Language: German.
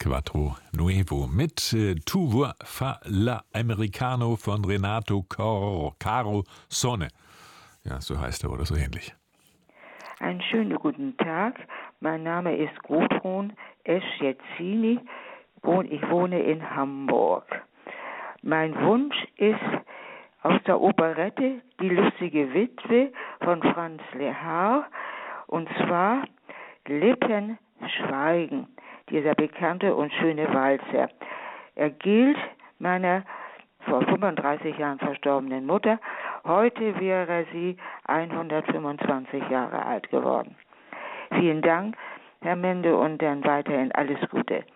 Quattro Nuevo mit Tu vuoi fa l'americano von Renato Caro Sonne. Ja, so heißt er oder so ähnlich. Einen schönen guten Tag. Mein Name ist Gudrun Eschezzini. Ich wohne in Hamburg. Mein Wunsch ist aus der Operette Die lustige Witwe von Franz Lehár, und zwar Lippen schweigen, dieser bekannte und schöne Walzer. Er gilt meiner vor 35 Jahren verstorbenen Mutter. Heute wäre sie 125 Jahre alt geworden. Vielen Dank, Herr Mende, und dann weiterhin alles Gute.